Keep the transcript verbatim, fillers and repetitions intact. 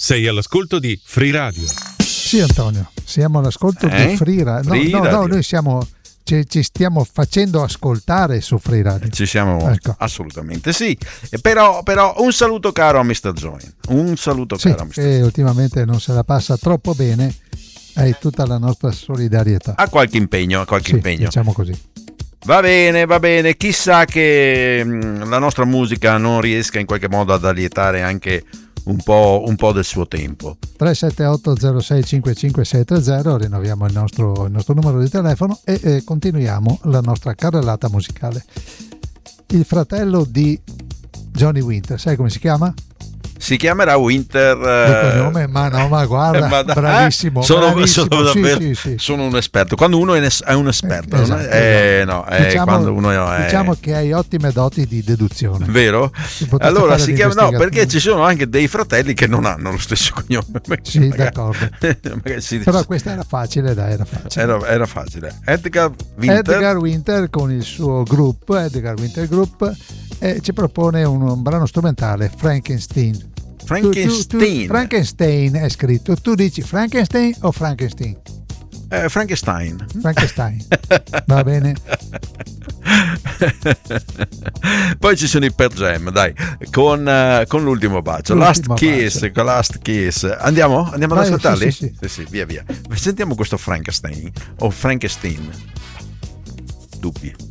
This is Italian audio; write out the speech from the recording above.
Sei all'ascolto di Free Radio. Sì, Antonio, siamo all'ascolto eh? di Free Radio. No, Free no, Radio. no, noi siamo ci, ci stiamo facendo ascoltare su Free Radio. Ci siamo, ecco. Assolutamente sì. E però, però un saluto caro a mister Join. Un saluto Sì, caro a mister che ultimamente non se la passa troppo bene. Hai tutta la nostra solidarietà. A qualche impegno, a qualche sì, impegno. diciamo così. Va bene, va bene. Chissà che mh, la nostra musica non riesca in qualche modo ad allietare anche un po', un po' del suo tempo. tre sette otto zero sei cinque cinque sei tre zero, rinnoviamo il nostro, il nostro numero di telefono e eh, continuiamo la nostra carrellata musicale. Il fratello di Johnny Winter, sai come si chiama? Si chiamerà Winter. Il cognome, ma no, ma guarda, ma da- bravissimo, sono, bravissimo. sono Sì, davvero- sì, sì. sono un esperto. Quando uno è es- è un esperto, Eh, esatto, non è- eh, esatto. no, eh, Diciamo- quando uno è Diciamo che hai ottime doti di deduzione. vero? Si potreste Allora fare si chiama no, l'investigazione. perché ci sono anche dei fratelli che non hanno lo stesso cognome. Sì, Magari- d'accordo. magari si- Però questa era facile, dai, era facile. era, era facile. Edgar Winter. Edgar Winter con il suo gruppo, Edgar Winter Group, eh, ci propone un, un brano strumentale, Frankenstein. Frankenstein. Tu- tu- tu- Frankenstein è scritto. Tu dici Frankenstein o Frankenstein? Eh, Frankenstein. Frankenstein. Va bene. Poi ci sono i Per Jam, dai, con, eh, con l'ultimo bacio, L'ultimo Last Kiss, bacio. con Last Kiss. Andiamo? Andiamo ad Vai, ascoltarli? sì, sì, sì, via via. Sentiamo questo Frankenstein o Frankenstein. Dubbi.